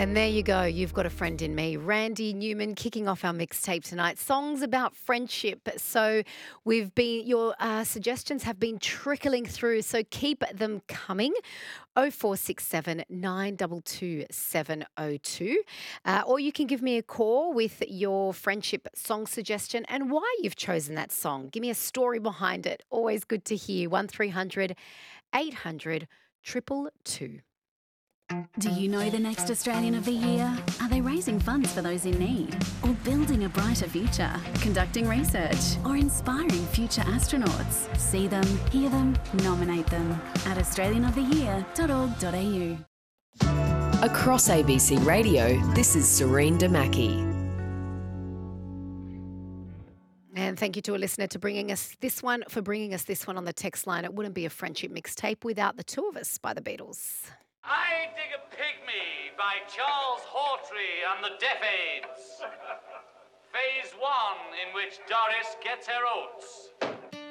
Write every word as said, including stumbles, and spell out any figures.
And there you go. You've got a friend in me. Randy Newman kicking off our mixtape tonight. Songs about friendship. So we've been, your uh, suggestions have been trickling through. So keep them coming. oh four six seven, nine two two, seven oh two. Uh, or you can give me a call with your friendship song suggestion and why you've chosen that song. Give me a story behind it. Always good to hear. one three hundred, eight hundred, two two two. Do you know the next Australian of the Year? Are they raising funds for those in need? Or building a brighter future? Conducting research? Or inspiring future astronauts? See them, hear them, nominate them at australian of the year dot org dot a u. Across A B C Radio, this is Serene Damaki. And thank you to a listener to bringing us this one, for bringing us this one on the text line. It wouldn't be a friendship mixtape without the two of us by the Beatles. I Dig a Pygmy by Charles Hawtrey and the Deaf Aids. Phase one, in which Doris gets her oats.